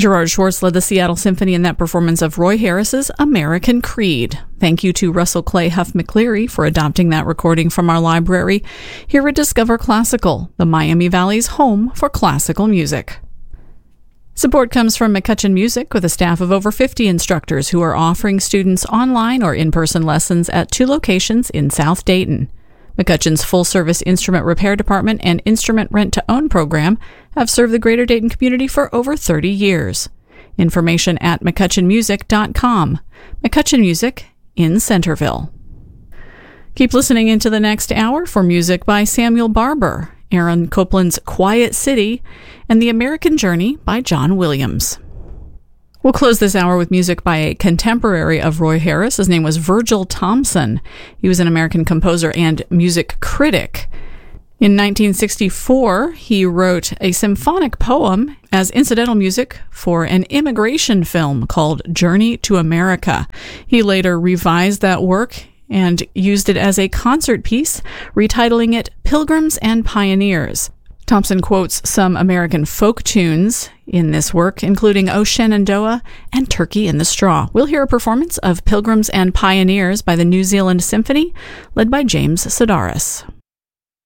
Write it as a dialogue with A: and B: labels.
A: Gerard Schwartz led the Seattle Symphony in that performance of Roy Harris's American Creed. Thank you to Russell Clay Huff McCleary for adopting that recording from our library here at Discover Classical, the Miami Valley's home for classical music. Support comes from McCutcheon Music, with a staff of over 50 instructors who are offering students online or in-person lessons at 2 locations in South Dayton. McCutcheon's full-service instrument repair department and instrument rent-to-own program have served the greater Dayton community for over 30 years. Information at McCutcheonMusic.com. McCutcheon Music in Centerville. Keep listening into the next hour for music by Samuel Barber, Aaron Copland's Quiet City, and The American Journey by John Williams. We'll close this hour with music by a contemporary of Roy Harris. His name was Virgil Thomson. He was an American composer and music critic. In 1964, he wrote a symphonic poem as incidental music for an immigration film called Journey to America. He later revised that work and used it as a concert piece, retitling it Pilgrims and Pioneers. Thompson quotes some American folk tunes in this work, including O Shenandoah and Turkey in the Straw. We'll hear a performance of Pilgrims and Pioneers by the New Zealand Symphony, led by James Sedaris.